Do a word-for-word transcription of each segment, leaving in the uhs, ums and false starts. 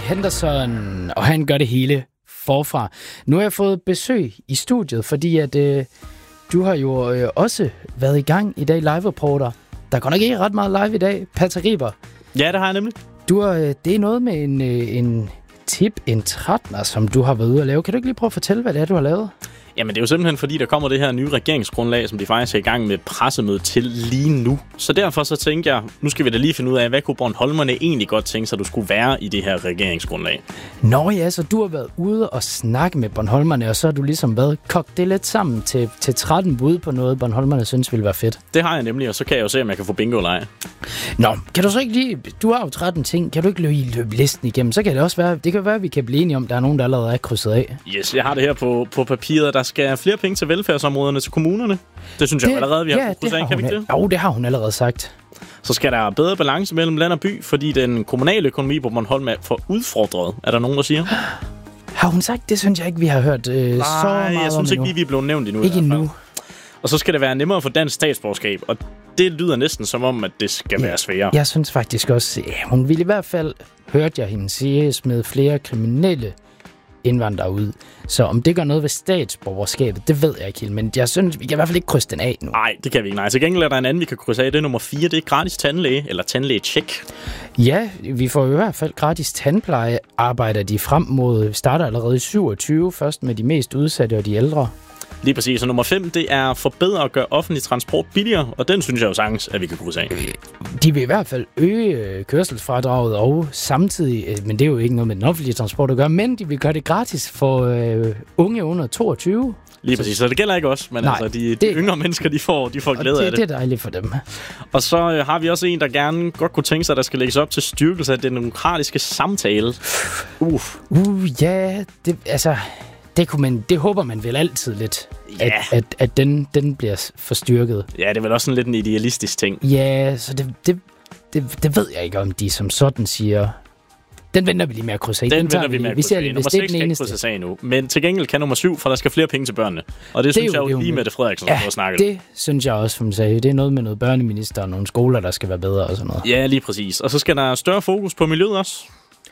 Henderson, og han gør det hele forfra. Nu har jeg fået besøg i studiet, fordi at øh, du har jo øh, også været i gang i dag, live-reporter. Der går nok ikke ret meget live i dag, Patrick Riber. Ja, det har jeg nemlig. Du har, øh, det er noget med en, øh, en tip, en trettender, som du har været ude at lave. Kan du ikke lige prøve at fortælle, hvad det er, du har lavet? Jamen, det er jo simpelthen fordi, der kommer det her nye regeringsgrundlag, som de faktisk er i gang med pressemøde til lige nu. Så derfor så tænkte jeg, nu skal vi da lige finde ud af, hvad kunne Bornholmerne egentlig godt tænke sig, at du skulle være i det her regeringsgrundlag. Nå ja, så du har været ude og snakke med Bornholmerne, og så har du ligesom været kogt det lidt sammen til, til tretten bud på noget, Bornholmerne synes ville være fedt. Det har jeg nemlig, og så kan jeg jo se, om jeg kan få bingo eller ej. Nå, kan du så ikke lige, du har jo tretten ting, kan du ikke lige løbe listen igennem? Så kan det også være, det kan være, at vi kan blive enige om, der er nogen, der allerede er krydset af. Yes, jeg har det her på, på papiret, der skal flere penge til velfærdsområderne, til kommunerne. Det synes jeg det, allerede, vi har ja, krydset af, kan vi ikke det? Jo, det har hun allerede sagt. Så skal der bedre balance mellem land og by, fordi den kommunale økonomi på Bornholm er for udfordret. Er der nogen, der siger? Har hun sagt? Det synes jeg ikke, vi har hørt øh, Nej, så meget jeg synes ikke endnu. lige, vi er blevet nævnt endnu. Ikke endnu. Og så skal det være nemmere for dansk statsborgerskab, og det lyder næsten som om, at det skal ja, være sværere. Jeg synes faktisk også, ja, hun ville i hvert fald, hørte jeg hende sige, smed flere kriminelle indvandrere ud. Så om det gør noget ved statsborgerskabet, det ved jeg ikke helt, men jeg synes, vi kan i hvert fald ikke krydse den af nu. Nej, det kan vi ikke. Nej, til gengæld er der en anden, vi kan krydse af. Det er nummer fire. Det er gratis tandlæge, eller tandlæge-check. Ja, vi får i hvert fald gratis tandpleje. Arbejder de frem mod, starter allerede i syvogtyve, først med de mest udsatte og de ældre. Lige præcis. Og nummer fem, det er forbedre og gøre offentlig transport billigere, og den synes jeg jo sagtens, at vi kan krydse af. De vil i hvert fald øge kørselsfradraget, og samtidig, men det er jo ikke noget med den offentlige transport at gøre, men de vil gøre det gratis for øh, unge under toogtyve. Lige præcis, så det gælder ikke os, men nej, altså de, de det, yngre mennesker, de får, de får glæde det, af det. Det er dejligt for dem. Og så øh, har vi også en, der gerne godt kunne tænke sig, at der skal lægges op til styrkelse af den demokratiske samtale. Uh, uh ja, det, altså... Det, kunne man, det håber man vel altid lidt, ja. at, at, at den, den bliver forstyrket. Ja, det er vel også sådan lidt en idealistisk ting. Ja, så det, det, det, det ved jeg ikke, om de som sådan siger. Den venter vi lige med at krydse af. Den, den venter vi med at krydse af. Nummer seks skal ikke krydses af nu. Men til gengæld kan nummer syv, for der skal flere penge til børnene. Og det, det synes jo, jeg jo lige med det Frederiksen, ja, som snakke. det synes jeg også, som hun sagde. Det er noget med noget børneminister og nogle skoler, der skal være bedre og sådan noget. Ja, lige præcis. Og så skal der større fokus på miljøet også.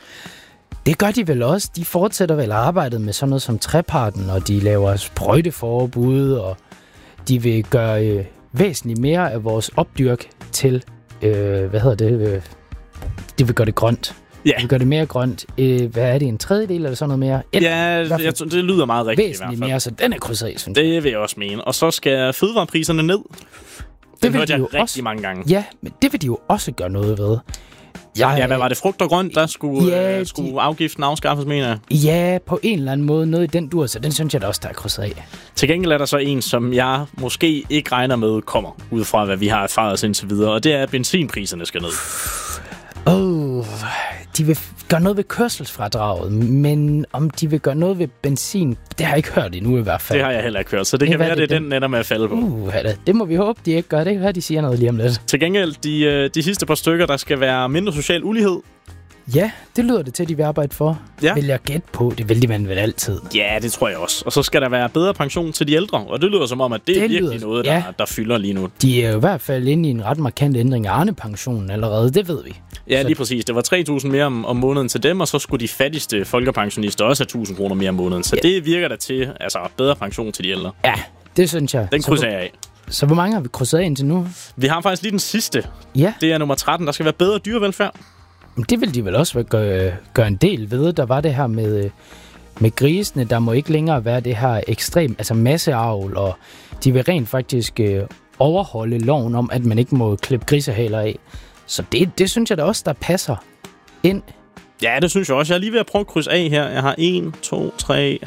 Det gør de vel også. De fortsætter vel arbejdet med sådan noget som treparten, og de laver sprøjteforbud, og de vil gøre øh, væsentligt mere af vores opdyrk til, øh, hvad hedder det, øh, de vil gøre det grønt. Ja. De vil gøre det mere grønt. Øh, hvad er det, en tredjedel eller sådan noget mere? Et, ja, jeg, det lyder meget rigtigt i hvert fald. Mere, så den er krydset af, synes jeg. Det vil jeg også mene. Og så skal fødevarepriserne ned. Det det hørte jeg de rigtig også, mange gange. Ja, men det vil de jo også gøre noget ved. Jeg, ja, hvad var det? Frugt og grønt, der skulle, ja, øh, skulle de, afgiften afskaffes, mener jeg? Ja, på en eller anden måde. Noget i den dur, så den synes jeg da også, der er krydset af. Til gengæld er der så en, som jeg måske ikke regner med kommer, ud fra hvad vi har erfaret os indtil videre, og det er, at benzinpriserne skal ned. Åh, oh, de vil gøre noget ved kørselsfradraget, men om de vil gøre noget ved benzin, det har jeg ikke hørt endnu i hvert fald. Det har jeg heller ikke hørt, så det, det kan være, det, det den ender med at falde på. Uh, det må vi håbe, de ikke gør. Det kan være, de siger noget lige om lidt. Til gengæld, de, de sidste par stykker, der skal være mindre social ulighed. Ja, det lyder det til, at de vil arbejde for. Ja. Vil jeg gætte på. Det vil de man vel altid. Ja, det tror jeg også. Og så skal der være bedre pension til de ældre. Og det lyder som om, at det, det er virkelig lyder, noget, der, ja. der fylder lige nu. De er jo i hvert fald inde i en ret markant ændring af Arne-pensionen allerede. Det ved vi. Ja, så... lige præcis. Det var tre tusind mere om, om måneden til dem, og så skulle de fattigste folkepensionister også have tusind kroner mere om måneden. Så ja. Det virker der til, altså bedre pension til de ældre. Ja, det synes jeg. Den krydser jeg af. Så hvor mange har vi krydset af indtil nu? Vi har faktisk lige den sidste. Ja. Det er nummer tretten. Der skal være bedre dyrevelfærd. Det vil de vel også gøre, gøre en del ved. Der var det her med, med grisene. Der må ikke længere være det her ekstrem, altså masseavl, og de vil rent faktisk øh, overholde loven om, at man ikke må klippe grisehaler af. Så det, det synes jeg da også, der passer ind. Ja, det synes jeg også. Jeg er lige ved at prøve at krydse af her. Jeg har en, to, tre,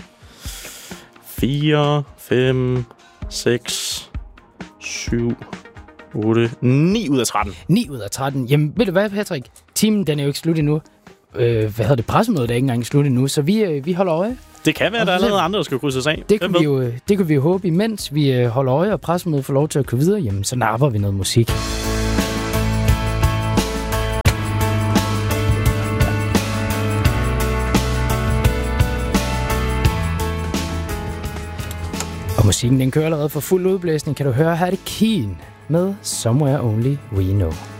fire, fem, seks, syv, otte, ni ud af tretten. ni ud af tretten. Jamen, ved du hvad, Patrick? Timen, den er jo ikke slut endnu. Øh, hvad hedder det? Pressemødet er ikke engang slut endnu, så vi, øh, vi holder øje. Det kan være, at der er allerede andre, der skal krydses af. Det kan, vi jo, det kan vi jo håbe, imens vi øh, holder øje, og pressemødet får lov til at køre videre. Jamen, så napper vi noget musik. Og musikken, den kører allerede for fuld udblæsning. Kan du høre, her er det Keen med Somewhere Only We Know.